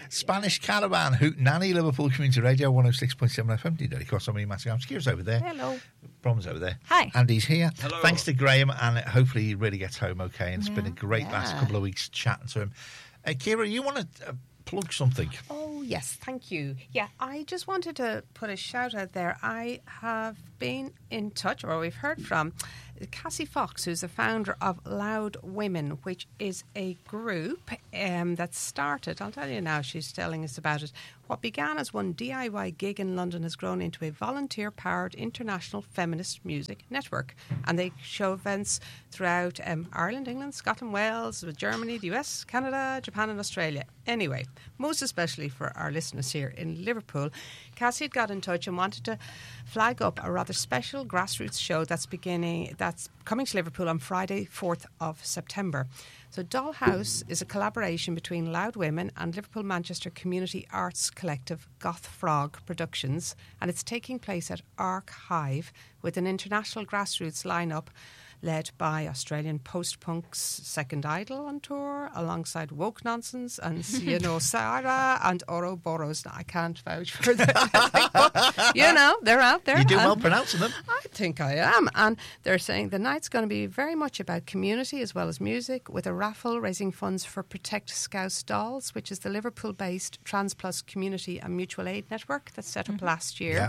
Spanish Caravan, Hoot Nanny, Liverpool Community Radio, 106.7 FM. Do you know, somebody massive. Kira's over there. Hello. Brom's over there. Hi. Andy's here. Hello. Thanks to Graham, and hopefully he really gets home okay. And it's been a great last couple of weeks chatting to him. Kira, you want to plug something? Oh, yes, thank you. Yeah, I just wanted to put a shout out there. I have been in touch, or we've heard from Cassie Fox, who's the founder of Loud Women, which is a group that started, I'll tell you now, she's telling us about it. What began as one DIY gig in London has grown into a volunteer-powered international feminist music network. And they show events throughout Ireland, England, Scotland, Wales, Germany, the US, Canada, Japan and Australia. Anyway, most especially for our listeners here in Liverpool, Cassie had got in touch and wanted to flag up a rather special grassroots show that's coming to Liverpool on Friday, 4th of September. So Dollhouse is a collaboration between Loud Women and Liverpool Manchester community arts collective Goth Frog Productions, and it's taking place at Archive with an international grassroots lineup led by Australian post-punk's Second Idol on tour, alongside Woke Nonsense and, Sarah and Ouroboros. Now, I can't vouch for that, but, they're out there. You do well pronouncing them. I think I am. And they're saying the night's going to be very much about community as well as music, with a raffle raising funds for Protect Scouse Dolls, which is the Liverpool-based Trans Plus community and mutual aid network that's set up last year.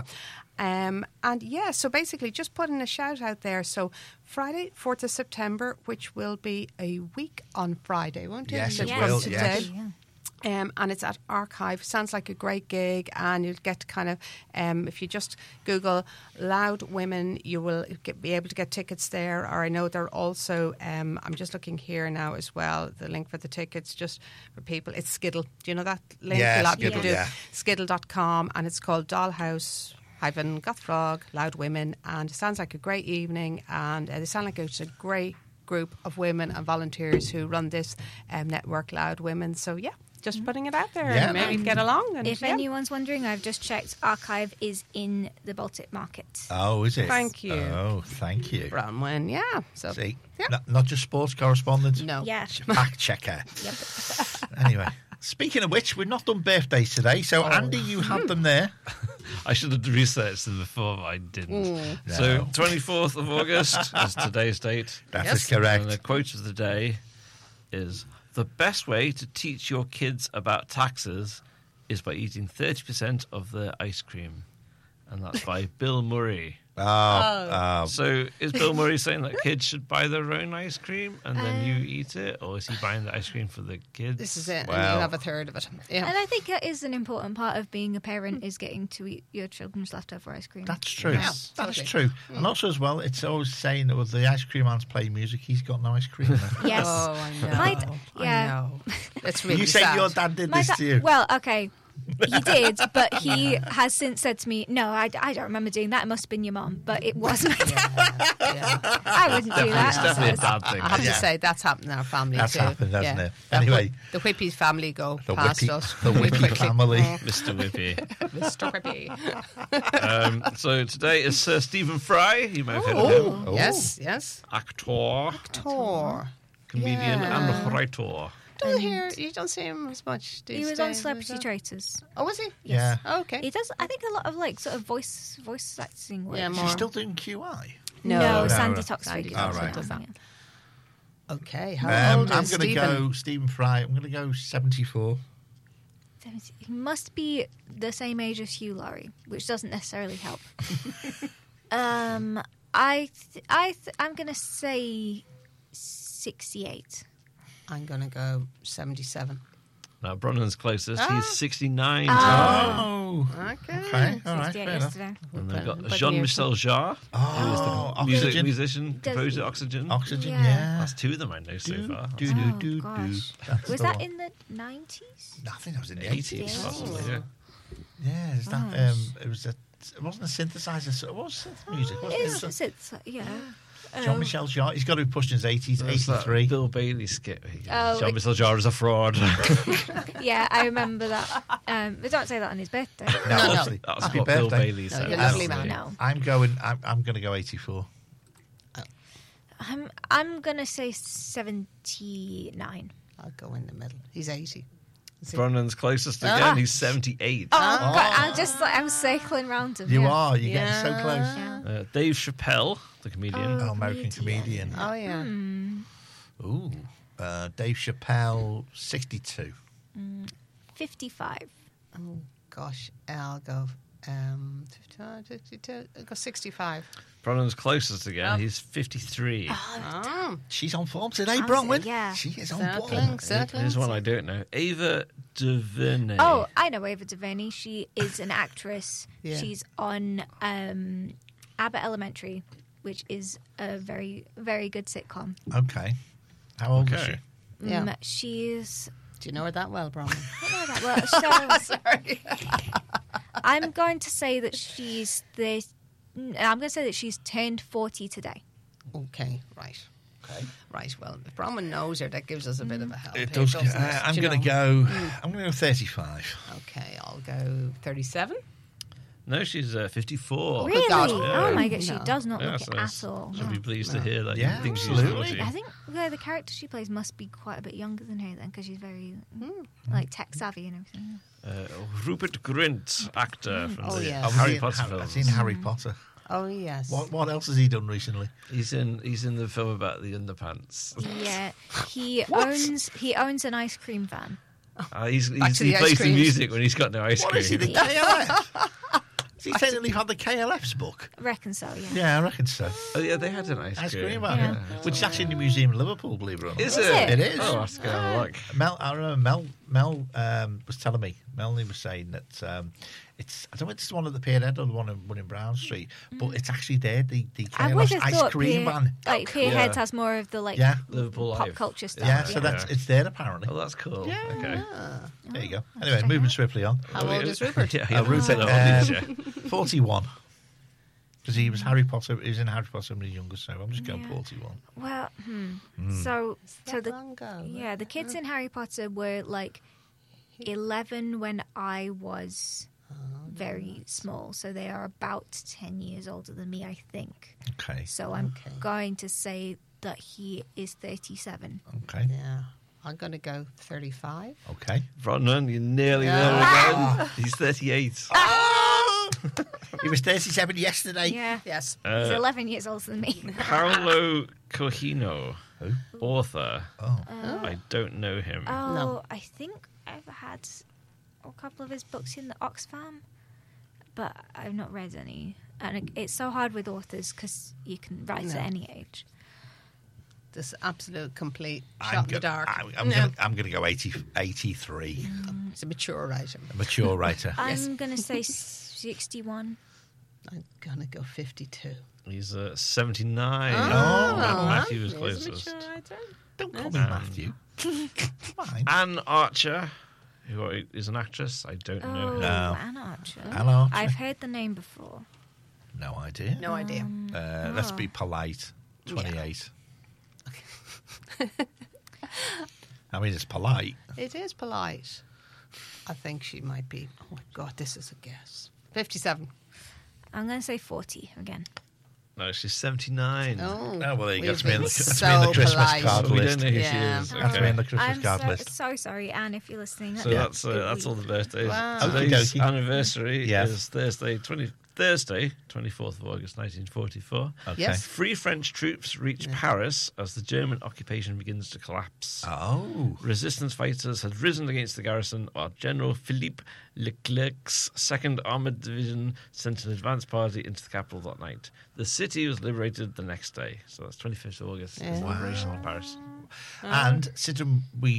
Yeah. So basically just putting a shout out there. So Friday, 4th of September, which will be a week on Friday, won't it? Yes, it From will, today. yes. And it's at Archive. Sounds like a great gig, and you'll get kind of, if you just Google Loud Women, you will be able to get tickets there. Or I know they're also, I'm just looking here now as well, the link for the tickets just for people. It's Skiddle. Do you know that link? Yeah, a lot of Skiddle, people do. yeah. Skiddle.com, and it's called Dollhouse Goth Frog, Loud Women, and it sounds like a great evening, and they sound like it's a great group of women and volunteers who run this network, Loud Women. So yeah, just putting it out there, and maybe get along. And if anyone's wondering, I've just checked. Archive is in the Baltic Market. Oh, is it? Thank you. Oh, thank you. Bronwyn, yeah. So See, not just sports correspondent. no, Yeah. Fact checker. Yep. Anyway, speaking of which, we've not done birthdays today, so Andy, you have them there. I should have researched them before, but I didn't. So, 24th of August is today's date. That is correct. And the quote of the day is, "The best way to teach your kids about taxes is by eating 30% of their ice cream." And that's by Bill Murray. So is Bill Murray saying that kids should buy their own ice cream and then you eat it? Or is he buying the ice cream for the kids? this is it, Well- and you have a third of it. Yeah. And I think that is an important part of being a parent, is getting to eat your children's leftover ice cream. That's true. Yes. That's Totally. true. And also as well, it's always saying that with the ice cream man's playing music, he's got no ice cream left. Yes. Oh, I know. I know. It's really You say sad. your dad did My this da- to you? Well, okay. He did, but he has since said to me, "No, I don't remember doing that. It must have been your mum." But it was my dad. Yeah. I wouldn't do that. It's definitely a So- dad thing. I have Yeah. to say that's happened in our family That's too. happened, hasn't it? That Anyway. the Whippy family go the past Whippy, us. the really Whippy quickly. family. Mr. Whippy. Mr. Whippy. So today is Sir Stephen Fry. You may have heard of him. Oh. Yes. Actor, Tor. comedian, Yeah. and writer. You don't see him as much these He was on days, Celebrity is it? Traitors. Oh, was he? Yeah. Oh, okay. He does, I think, a lot of like sort of voice acting work. Yeah, more. She's still doing QI. No, No, Sandy no. Toxvig. Sandy is Toxvig also does that. yeah. Okay. How old I'm is going to Stephen? go Stephen Fry. I'm going to go 74. He must be the same age as Hugh Laurie, which doesn't necessarily help. I'm going to say 68. I'm going to go 77. Now, Bronnan's closest. He's 69. Oh. Okay. Okay. All right. 68 Fair enough. yesterday. And they've got But Jean-Michel Jarre, who is Oh, the Oxygen. musician, Does- composer, Oxygen. Oxygen, Yeah. yeah. That's two of them I know so far. Do. gosh. That's Was the that one. in the 90s? I think that was in the 80s, 80s. possibly, yeah. Yeah, is that, it wasn't a synthesizer, so it was synth music, wasn't it? It's yeah. Jean-Michel Jarre, he's got to be pushed in his 80s, There's that 83. Bill Bailey skit. Oh, Jean-Michel Jarre is a fraud. Yeah, I remember that. But don't say that on his birthday. No, No. obviously. That was Happy what Bill birthday. Bailey said. you're a lovely Absolutely. man. No. I'm going to go 84. I'm going to say 79. I'll go in the middle. He's 80. Bronnan's closest again. He's 78. Oh, God, I'm circling round him. You yeah. are. You're getting so close. Yeah. Dave Chappelle, the comedian. Oh, American comedian. Oh, yeah. Ooh. Dave Chappelle, 62. 55. Oh, gosh. I'll go 52. I'll go 65. Bronnan's closest again. He's 53. Oh. She's on form today, Sounds Bronwyn. it, yeah. She is on Circling, form. Here's one I don't know. Ava DuVernay. Oh, I know Ava DuVernay. She is an actress. Yeah. She's on Abbott Elementary, which is a very, very good sitcom. Okay. How old is Okay. she? Yeah. She's... Do you know her that well, Bronwyn? I don't know that well. So, Sorry. I'm going to say that she's turned 40 today. Okay, right. Okay. Right, well, if Bronwyn knows her, that gives us a bit of a help. It here, does. doesn't it? I'm Do you going to know? go. I'm going to go 35. Okay, I'll go 37. No, she's 54. Really? God. Oh my God, she No. does not Yeah, look so it at all. I'd be pleased to hear that. Yeah, You think she's absolutely. 40. I think the character she plays must be quite a bit younger than her then, because she's very like tech savvy and everything. Rupert Grint, actor from Oh, the yes. Harry Potter films. I've seen Harry Potter. Oh, yes. What else has he done recently? He's in the film about the underpants. Yeah, he owns an ice cream van. He to the plays ice the cream. music when he's got no ice What cream. is he, the KLF? Has he technically had the KLF's book? I reckon so. Yeah. Yeah, I reckon so. Oh yeah, they had an ice Ice cream. cream van, Yeah. which is actually in the museum in Liverpool, believe it or not. Is Is it? it? It is. Oh, I have to go have a look. I remember Mel was telling me. Melanie was saying that it's. I don't know if it's the one at the Pier Head or the one in Brown Street, but it's actually there. The I would KLF's have ice thought cream van. like Pier Yeah. Heads has more of the like Yeah, Liverpool pop Live. culture stuff. yeah. So it's there apparently. Oh, that's cool. Okay. There you go. Anyway, moving swiftly on. How old is Rupert? Yeah, Rupert, Rupert, um, 41. Because he was Harry Potter. He was in Harry Potter when he was younger, so I'm just going Yeah. 41. Well, so That the long ago. the kids in Harry Potter were like 11 when I was very small, so they are about 10 years older than me, I think. Okay. So I'm Okay. going to say that he is 37. Okay. Yeah. I'm going to go 35. Okay. Bronwyn, you're nearly there again. He's 38. He was 37 yesterday. Yeah, Yes. he's 11 years older than me. Paolo Cogino, Who? author. Oh. I don't know him. Oh, No. I think I've had a couple of his books in the Oxfam, but I've not read any. And it's so hard with authors because you can write No. at any age. This absolute complete I'm shot in the go- dark. I'm No. going to go 83. It's a mature writer. A mature writer. I'm going to say 61. I'm going to go 52. He's 79. Oh. Matthew was He's a closest. mature writer. Don't call me Matthew. Fine. Anne Archer, who is an actress. I don't know Oh, her. No. Anne Archer. Anne Archer. I've heard the name before. No idea. No idea. Let's be polite. 28. I mean, it's polite. It is polite. I think she might be. Oh my God, this is a guess. 57. I'm going to say 40 again. No, she's 79. Oh, Oh, well, there you go. we've It's me in been the, it's so me in the Christmas polite. card We list. don't know who Yeah. she is. That's me in the Okay. Christmas I'm card list. so sorry, Anne, if you're listening. So That's that's all the birthdays. Wow. Today's Okey-dokey. anniversary Yeah. is Thursday, 24th of August, 1944. Okay. Yes. Free French troops reach Paris as the German occupation begins to collapse. Oh. Resistance fighters had risen against the garrison, while General Philippe Leclerc's 2nd Armoured Division sent an advance party into the capital that night. The city was liberated the next day. So that's 25th of August, is the liberation of Paris. And Sidham,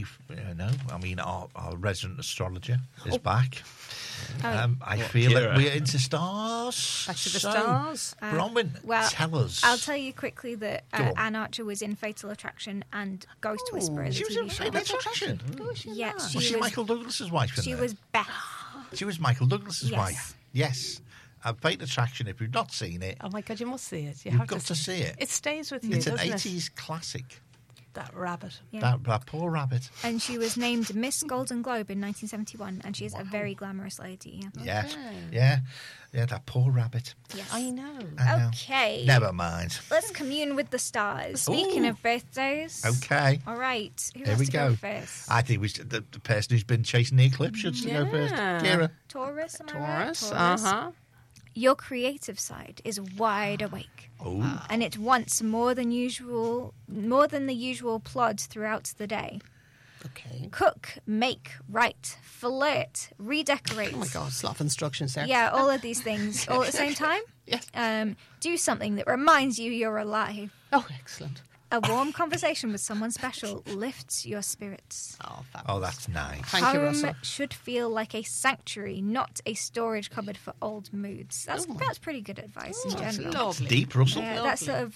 our resident astrologer is back. I feel that Kira? we're into stars. Back to the So, stars. Bronwyn, well, tell us. I'll tell you quickly that Go on. Anne Archer was in Fatal Attraction and Ghost Whisperer, the She was TV in show. Fatal Attraction. Yeah, Was she Michael Douglas's wife in she there? was Beth. She was Michael Douglas's Yes. wife. Yes. Fatal Attraction, if you've not seen it, Oh my God, you must see it. you've got to see it. It stays with you, It's an doesn't 80s classic. That rabbit. Yeah. That poor rabbit. And she was named Miss Golden Globe in 1971, and she is a very glamorous lady. Yeah. Yes. Yeah. Yeah, that poor rabbit. Yes. I know. I know. Okay. Never mind. Let's commune with the stars. Speaking Ooh. of birthdays. Okay. All right. Who Here has we to go. first? I think the person who's been chasing the eclipse should go first. Yeah. Kira. Taurus, am I right? Taurus. Uh-huh. Your creative side is wide awake, Oh. and it wants more than the usual plod throughout the day. Okay. Cook, make, write, flirt, redecorate. Oh my God, it's a lot of instructions there. Yeah, all of these things all at the same time. Yes. Do something that reminds you you're alive. Oh, excellent. A warm conversation with someone special lifts your spirits. Oh, fabulous. Oh, that's nice. Thank you, Home Russell. should feel like a sanctuary, not a storage cupboard for old moods. That's pretty good advice in That's general. lovely. Deep, Russell. Yeah, that's sort of